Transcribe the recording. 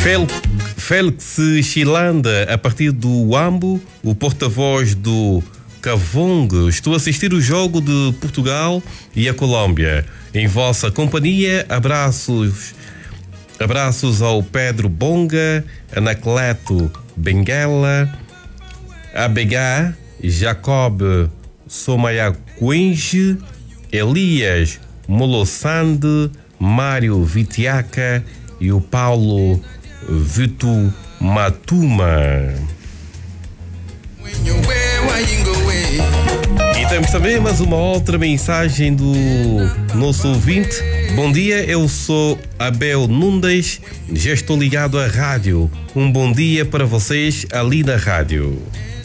Félix Chilanda, a partir do Uambo, o porta-voz do Cavong. Estou a assistir o jogo de Portugal e a Colômbia. Em vossa companhia, abraços ao Pedro Bonga, Anacleto Benguela, Abegá, Jacob Somayaquinge, Elias Molossande, Mário Vitiaca e o Paulo Vitu Matuma. E temos também mais uma outra mensagem do nosso ouvinte. Bom dia, eu sou Abel Nunes, já estou ligado à rádio. Um bom dia para vocês ali na rádio.